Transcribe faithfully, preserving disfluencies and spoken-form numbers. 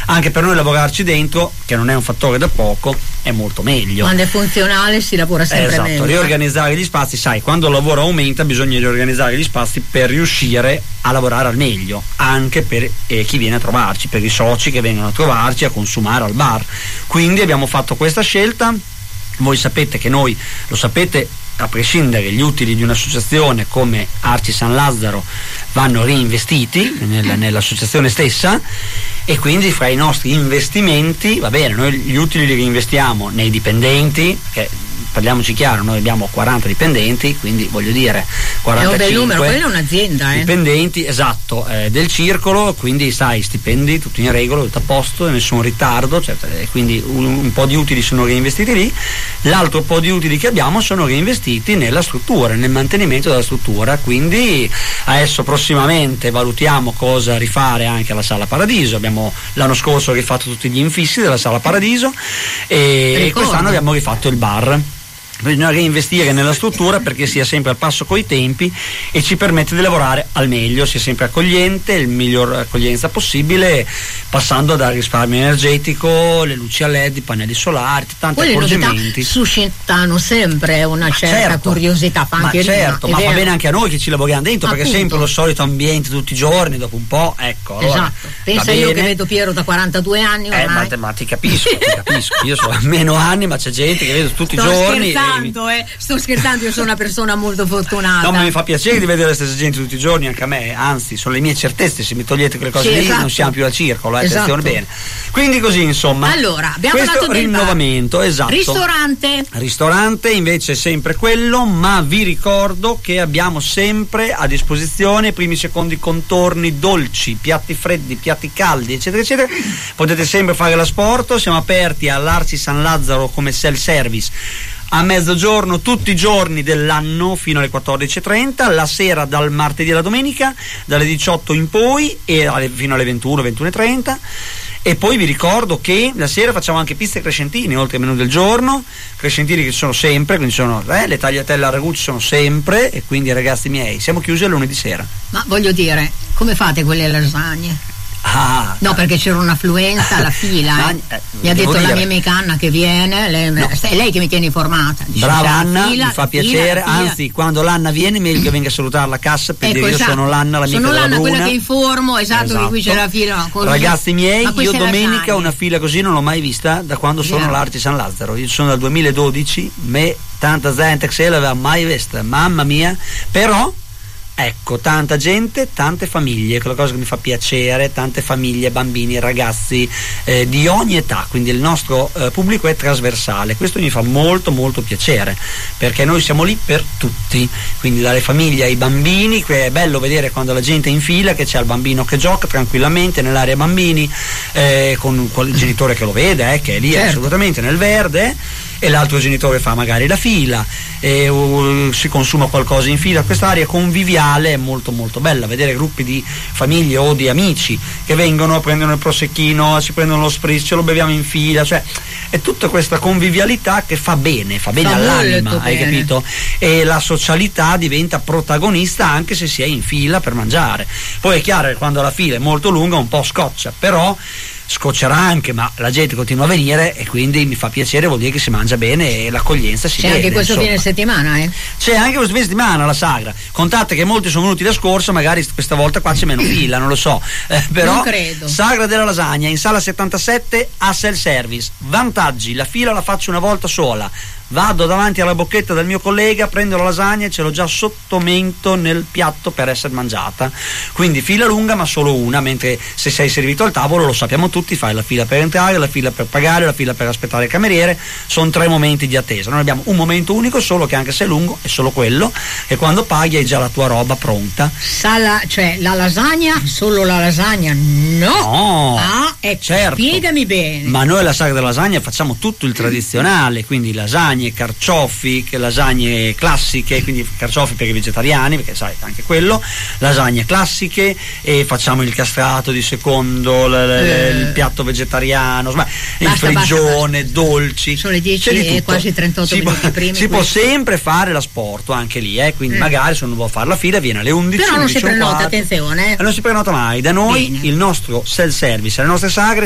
anche per noi lavorarci dentro, che non è un fattore da poco, è molto meglio. Quando è funzionale si lavora sempre esatto, meglio. riorganizzare gli spazi, sai, quando il lavoro aumenta bisogna riorganizzare gli spazi per riuscire a lavorare al meglio, anche per eh, chi viene a trovarci, per i soci che vengono a trovarci a consumare al bar. Quindi abbiamo fatto questa scelta. Voi sapete che noi, lo sapete a prescindere, gli utili di un'associazione come Arci San Lazzaro vanno reinvestiti nella, nell'associazione stessa, e quindi fra i nostri investimenti, va bene, noi gli utili li reinvestiamo nei dipendenti, che parliamoci chiaro, noi abbiamo quaranta dipendenti, quindi voglio dire quarantacinque è un bel numero, quella è un'azienda eh. dipendenti, esatto, eh, del circolo, quindi sai, stipendi tutti in regola, tutto a posto, nessun ritardo, cioè, quindi un, un po' di utili sono reinvestiti lì, l'altro po' di utili che abbiamo sono reinvestiti nella struttura, nel mantenimento della struttura, quindi adesso prossimamente valutiamo cosa rifare anche alla Sala Paradiso. Abbiamo l'anno scorso rifatto tutti gli infissi della Sala Paradiso e Ricordo. quest'anno abbiamo rifatto il bar. Bisogna reinvestire nella struttura perché sia sempre al passo coi tempi e ci permette di lavorare al meglio, sia sempre accogliente, il miglior accoglienza possibile, passando dal risparmio energetico, le luci a led, i pannelli solari, tanti Poi accorgimenti. Suscitano sempre una ma certa certo, curiosità, fa anche ma certo, lì, ma ma fa bene anche a noi che ci lavoriamo dentro, perché è appunto. sempre lo solito ambiente tutti i giorni, dopo un po', ecco. Allora, esatto, pensa io che vedo Piero da quarantadue anni ormai. Eh, ma, te, ma ti capisco, ti capisco, io sono meno anni, ma c'è gente che vedo tutti i Sto giorni. scherzando, e... eh. Sto scherzando, io sono una persona molto fortunata. No, ma mi fa piacere di vedere la stessa gente tutti i giorni, anche a me, anzi, sono le mie certezze, se mi togliete quelle cose sì, lì esatto. non siamo più al circolo, eh, esatto. attenzione bene. Quindi così, insomma, allora, abbiamo questo parlato del rinnovamento, bar. esatto. Ristorante. Ristorante invece è sempre quello, ma vi ricordo che abbiamo sempre a disposizione primi, secondi contorni, dolci, piatti freddi, piatti caldi, eccetera, eccetera. Potete sempre fare l'asporto, siamo aperti all'Arci San Lazzaro come self-service a mezzogiorno tutti i giorni dell'anno fino alle quattordici e trenta, la sera dal martedì alla domenica dalle diciotto in poi e alle, fino alle ventuno, ventuno e trenta. E poi vi ricordo che la sera facciamo anche piste crescentine oltre al menù del giorno, crescentini che ci sono sempre, quindi sono eh, le tagliatelle a ragù ci sono sempre, e quindi ragazzi miei siamo chiusi al lunedì sera. Ma voglio dire, come fate quelle lasagne? Ah, no, perché c'era un'affluenza alla fila, eh. eh, mi ha detto dire. la mia amica Anna che viene, lei, no. è lei che mi tiene informata. Dice, brava Anna, fila, mi fa fila, piacere, fila. Anzi quando l'Anna viene meglio che venga a salutare la cassa per ecco, dire esatto. io sono l'Anna, l'amica sono della l'Anna, Bruna, quella che informo, esatto, esatto. Che qui c'è la fila così. Ragazzi miei, io domenica lasagne. una fila così non l'ho mai vista da quando sono yeah. all'Arci San Lazzaro, io sono dal duemiladodici, me tanta gente che se l'aveva mai vista, mamma mia, però ecco, tanta gente, tante famiglie, quella cosa che mi fa piacere, tante famiglie, bambini, ragazzi eh, di ogni età, quindi il nostro eh, pubblico è trasversale, questo mi fa molto molto piacere, perché noi siamo lì per tutti, quindi dalle famiglie ai bambini, è bello vedere quando la gente è in fila che c'è il bambino che gioca tranquillamente nell'area bambini, eh, con il genitore che lo vede, eh, che è lì certo. assolutamente nel verde, e l'altro genitore fa magari la fila e uh, si consuma qualcosa in fila. Quest'area conviviale è molto molto bella, vedere gruppi di famiglie o di amici che vengono, prendono il prosecchino, si prendono lo spritz, ce lo beviamo in fila, cioè è tutta questa convivialità che fa bene, fa bene fa all'anima, hai bene. Capito? E la socialità diventa protagonista anche se si è in fila per mangiare. Poi è chiaro che quando la fila è molto lunga un po' scoccia, però scoccerà anche, ma la gente continua a venire e quindi mi fa piacere, vuol dire che si mangia bene e l'accoglienza si c'è vede. C'è anche questo insomma. fine settimana, eh? C'è anche questo fine settimana la sagra. Contate che molti sono venuti la scorsa, magari questa volta qua c'è meno fila, non lo so. Eh, però non credo. Sagra della lasagna in sala settantasette a self service. Vantaggi, la fila la faccio una volta sola. Vado davanti alla bocchetta del mio collega, prendo la lasagna e ce l'ho già sotto mento nel piatto per essere mangiata. Quindi fila lunga ma solo una, mentre se sei servito al tavolo lo sappiamo tutti, fai la fila per entrare, la fila per pagare, la fila per aspettare il cameriere, sono tre momenti di attesa. Noi abbiamo un momento unico, solo che anche se è lungo è solo quello, e quando paghi hai già la tua roba pronta. Sala, cioè la lasagna, solo la lasagna? No! No! Ah, ecco, certo. Spiegami bene. Ma noi alla sagra della lasagna facciamo tutto il tradizionale, quindi lasagne, carciofi, che lasagne classiche, quindi carciofi per i vegetariani, perché sai anche quello, lasagne classiche, e facciamo il castrato di secondo, l- l- eh. il piatto vegetariano, insomma, il basta, frigione, basta, basta. dolci. Sono le dieci e quasi trentotto si minuti può, prima. Si può sempre fare l'asporto anche lì, eh? Quindi mm. magari se non vuoi fare la fila viene alle undici. Però non undici si prenota, attenzione. Eh? Non si prenota mai. Da noi Bene. Il nostro self service, le nostre sagre